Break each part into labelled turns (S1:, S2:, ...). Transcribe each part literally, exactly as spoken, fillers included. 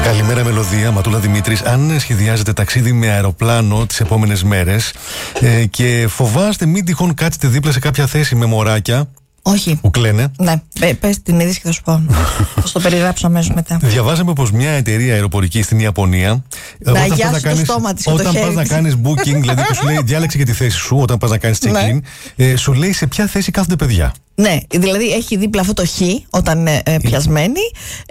S1: Καλημέρα, Μελωδία. Ματούλα Δημήτρης. Αν σχεδιάζετε ταξίδι με αεροπλάνο τις επόμενες μέρες ε, και φοβάστε μην τυχόν κάτσετε δίπλα σε κάποια θέση με μωράκια.
S2: Όχι.
S1: Που κλαίνε.
S2: Ναι, πες την είδηση και θα σου πω. Θα στο περιγράψω αμέσως μετά.
S1: Διαβάζαμε πως μια εταιρεία αεροπορική στην Ιαπωνία.
S2: Να αγιάσει το στόμα της.
S1: Όταν πας να κάνεις booking, δηλαδή και σου λέει διάλεξε και τη θέση σου, όταν πας να κάνεις check-in, ε, σου λέει σε ποια θέση κάθονται παιδιά.
S2: Ναι, δηλαδή έχει δίπλα αυτό το χ όταν είναι ε, πιασμένη, ε,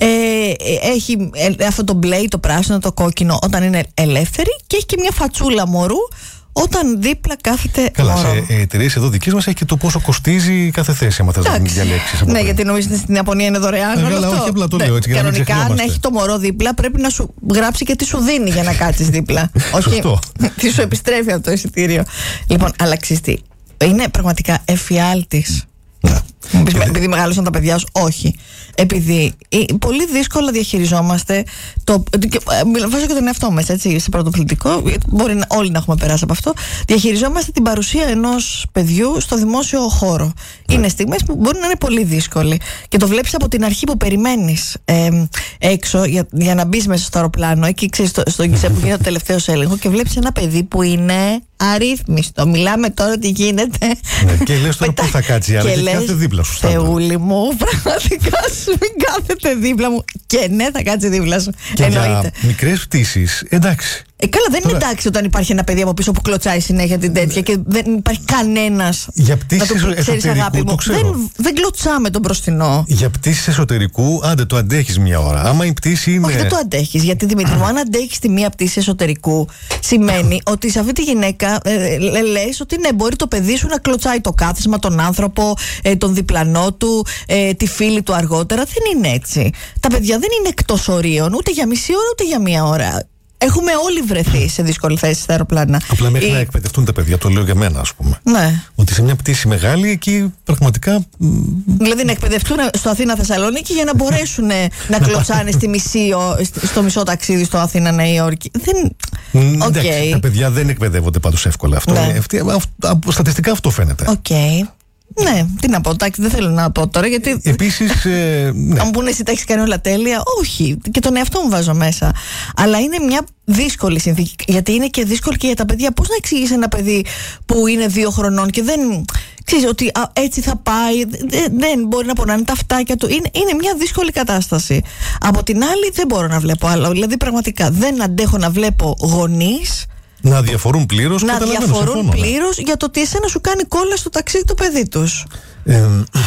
S2: έχει ε, αυτό το μπλε, το πράσινο, το κόκκινο όταν είναι ελεύθερη και έχει και μια φατσούλα μωρού όταν δίπλα κάθεται.
S1: Καλά,
S2: μωρό.
S1: σε εταιρείες εδώ δικές μας έχει και το πόσο κοστίζει κάθε θέση, άμα θες να μην διαλέξεις.
S2: Ναι, γιατί νομίζετε στην Ιαπωνία είναι δωρεάν.
S1: Ε, αλλά όχι, απλά το λέω έτσι.
S2: Ναι, κανονικά, αν έχει το μωρό δίπλα, πρέπει να σου γράψει και τι σου δίνει για να κάτσεις δίπλα. Όχι, τι σου επιστρέφει από το εισιτήριο. Λοιπόν, αλλά ξέρεις τι, είναι πραγματικά εφιάλτης.
S1: Ναι.
S2: Επειδή μεγάλωσαν τα παιδιά σου, όχι. Επειδή πολύ δύσκολα διαχειριζόμαστε το. Βάζω και τον εαυτό μας, έτσι, σε πρωτοπληκτικό. Μπορεί να, όλοι να έχουμε περάσει από αυτό. Διαχειριζόμαστε την παρουσία ενός παιδιού στο δημόσιο χώρο. Ναι. Είναι στιγμές που μπορεί να είναι πολύ δύσκολοι. Και το βλέπεις από την αρχή που περιμένεις ε, έξω για, για να μπεις μέσα στο αεροπλάνο, εκεί ξέρεις, στο, στο γκισέ που γίνεται ο τελευταίος έλεγχο και βλέπεις ένα παιδί που είναι αρρύθμιστο. Μιλάμε τώρα τι γίνεται.
S1: Ναι, και λες τώρα πού θα κάτσει, άρα και κάθεται δίπλα σου.
S2: Θεούλη μου, πραγματικά σου μην κάθεται δίπλα μου. Και ναι, θα κάτσει δίπλα σου.
S1: Και
S2: εννοείται.
S1: Για μικρές πτήσεις, εντάξει.
S2: Ε, καλά, δεν
S1: τώρα...
S2: είναι εντάξει όταν υπάρχει ένα παιδί από πίσω που κλωτσάει συνέχεια την τέτοια και δεν υπάρχει κανένας.
S1: Για πτήσεις εσωτερικού, το ξέρω.
S2: Δεν, δεν κλωτσάμε τον μπροστινό.
S1: Για πτήσεις εσωτερικού, άντε το αντέχεις μια ώρα. Άμα η πτήση είναι.
S2: Όχι, δεν το αντέχεις. Γιατί Δημήτρη μου, αν αντέχεις τη μία πτήση εσωτερικού, σημαίνει ότι σε αυτή τη γυναίκα ε, λες ότι ναι, μπορεί το παιδί σου να κλωτσάει το κάθισμα, τον άνθρωπο, ε, τον διπλανό του, ε, τη φίλη του αργότερα. Δεν είναι έτσι. Τα παιδιά δεν είναι εκτός ορίων ούτε για μισή ώρα ούτε για μία ώρα. Έχουμε όλοι βρεθεί σε δύσκολη θέση στα αεροπλάνα.
S1: Απλά μέχρι
S2: Η...
S1: να εκπαιδευτούν τα παιδιά, το λέω για μένα, ας πούμε.
S2: Ναι.
S1: Ότι σε μια πτήση μεγάλη εκεί πραγματικά.
S2: Δηλαδή να εκπαιδευτούν στο Αθήνα-Θεσσαλονίκη για να μπορέσουν να κλωτσάνε στη μισή, στο μισό ταξίδι στο Αθήνα-Νέα Υόρκη. Δεν.
S1: Okay. Εντάξει, τα παιδιά δεν εκπαιδεύονται πάντως εύκολα. Αυτό, ναι. Αυτή, αυ, στατιστικά αυτό φαίνεται.
S2: Οκ. Okay. Ναι, τι να πω, τάξη, δεν θέλω να πω τώρα γιατί.
S1: Επίσης. Ε, ναι.
S2: Αν μου πούνε εσύ τα έχεις κάνει όλα τέλεια, όχι. Και τον εαυτό μου βάζω μέσα. Αλλά είναι μια δύσκολη συνθήκη. Γιατί είναι και δύσκολη και για τα παιδιά. Πώς να εξηγείς ένα παιδί που είναι δύο χρονών και δεν. Ξέρεις ότι α, έτσι θα πάει, δεν, δεν μπορεί να πονάνε τα αυτάκια του. Είναι, είναι μια δύσκολη κατάσταση. Από την άλλη, δεν μπορώ να βλέπω άλλο. Δηλαδή, πραγματικά δεν αντέχω να βλέπω γονείς.
S1: Να διαφορούν πλήρως.
S2: Να διαφορούν πλήρως για το ότι εσένα σου κάνει κόλλα στο ταξίδι το παιδί τους.
S1: Ε,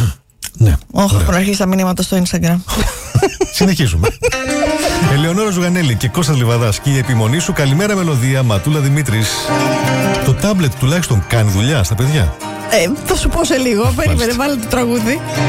S1: ναι.
S2: Όχι, έχουν αρχίσει τα μηνύματα στο Instagram.
S1: Συνεχίζουμε. Ελεονόρα Ζουγανέλη και Κώστας Λιβαδάς και η επιμονή σου. Καλημέρα, Μελωδία. Ματούλα Δημήτρης. Το τάμπλετ τουλάχιστον κάνει δουλειά στα παιδιά.
S2: Ε, θα σου πω σε λίγο. Περίμενε, βάλε το τραγούδι.